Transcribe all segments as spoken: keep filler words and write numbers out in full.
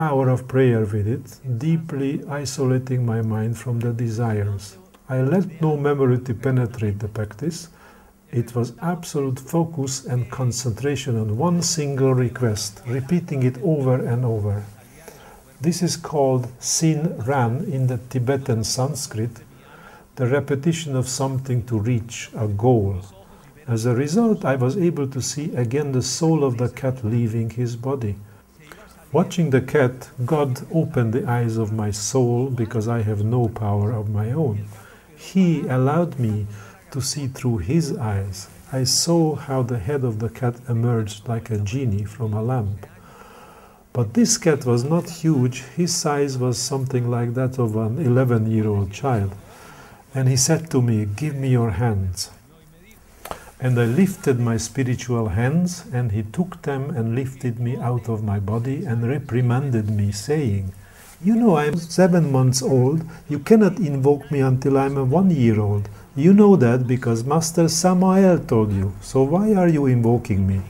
hour of prayer with it, deeply isolating my mind from the desires. I let no memory to penetrate the practice. It was absolute focus and concentration on one single request, repeating it over and over. This is called Sin Ran in the Tibetan Sanskrit, the repetition of something to reach a goal. As a result, I was able to see again the soul of the cat leaving his body. Watching the cat, God opened the eyes of my soul because I have no power of my own. He allowed me to see through his eyes. I saw how the head of the cat emerged like a genie from a lamp. But this cat was not huge. His size was something like that of an eleven-year-old child. And he said to me, "Give me your hands." And I lifted my spiritual hands, and he took them and lifted me out of my body and reprimanded me, saying, "You know I am seven months old. You cannot invoke me until I am a one-year-old. You know that because Master Samael told you. So why are you invoking me?"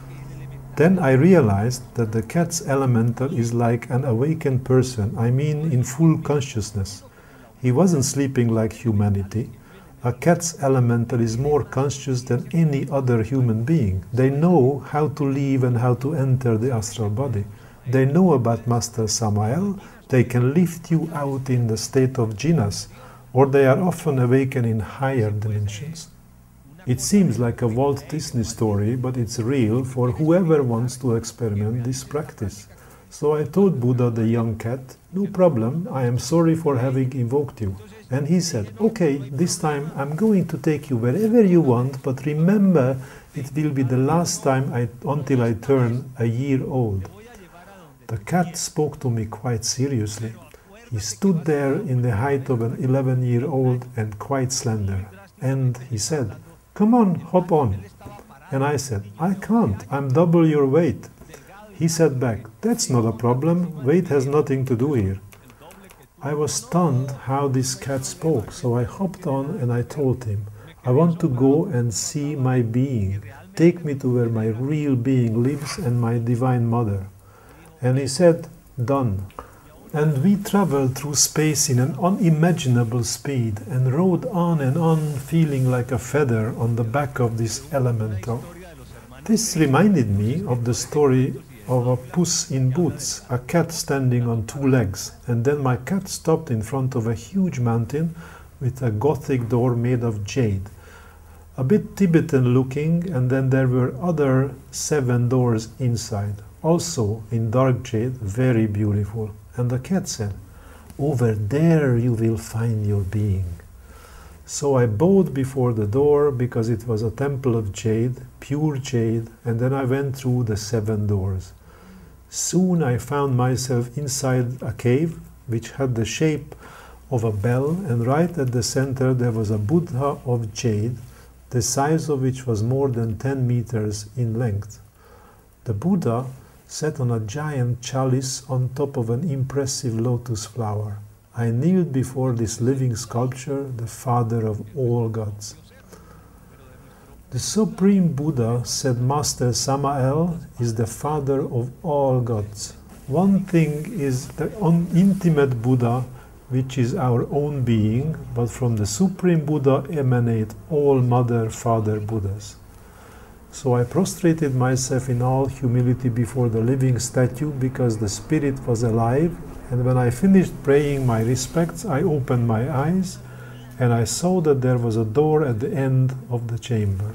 Then I realized that the cat's elemental is like an awakened person, I mean in full consciousness. He wasn't sleeping like humanity. A cat's elemental is more conscious than any other human being. They know how to leave and how to enter the astral body. They know about Master Samael. They can lift you out in the state of jhanas, or they are often awakened in higher dimensions. It seems like a Walt Disney story, but it's real for whoever wants to experiment this practice. So I told Buddha the young cat, "No problem, I am sorry for having invoked you." And he said, "Okay, this time I'm going to take you wherever you want, but remember, it will be the last time I, until I turn a year old." The cat spoke to me quite seriously. He stood there in the height of an eleven-year-old and quite slender. And he said, "Come on, hop on." And I said, "I can't, I'm double your weight." He said back, "That's not a problem, weight has nothing to do here." I was stunned how this cat spoke, so I hopped on and I told him, "I want to go and see my being. Take me to where my real being lives and my divine mother." And he said, "Done." And we traveled through space in an unimaginable speed and rode on and on, feeling like a feather on the back of this elemental. This reminded me of the story of a Puss in Boots, a cat standing on two legs, and then my cat stopped in front of a huge mountain with a gothic door made of jade. A bit Tibetan looking, and then there were other seven doors inside, also in dark jade, very beautiful. And the cat said, "Over there you will find your being." So I bowed before the door because it was a temple of jade, pure jade, and then I went through the seven doors. Soon I found myself inside a cave which had the shape of a bell, and right at the center there was a Buddha of jade, the size of which was more than ten meters in length. The Buddha sat on a giant chalice on top of an impressive lotus flower. I kneeled before this living sculpture, the father of all gods. The Supreme Buddha, said Master Samael, is the father of all gods. One thing is the intimate Buddha, which is our own being, but from the Supreme Buddha emanate all Mother, Father Buddhas. So I prostrated myself in all humility before the living statue because the spirit was alive, and when I finished praying my respects, I opened my eyes and I saw that there was a door at the end of the chamber.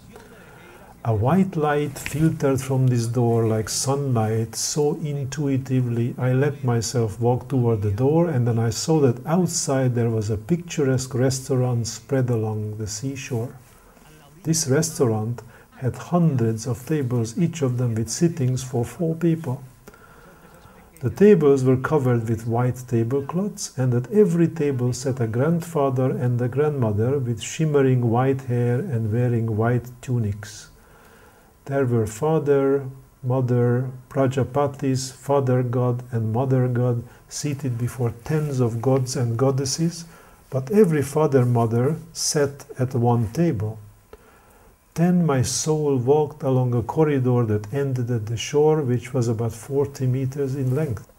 A white light filtered from this door like sunlight, so intuitively I let myself walk toward the door, and then I saw that outside there was a picturesque restaurant spread along the seashore. This restaurant had hundreds of tables, each of them with sittings for four people. The tables were covered with white tablecloths, and at every table sat a grandfather and a grandmother with shimmering white hair and wearing white tunics. There were father, mother, Prajapatis, father god and mother god seated before tens of gods and goddesses, but every father-mother sat at one table. Then my soul walked along a corridor that ended at the shore, which was about forty meters in length.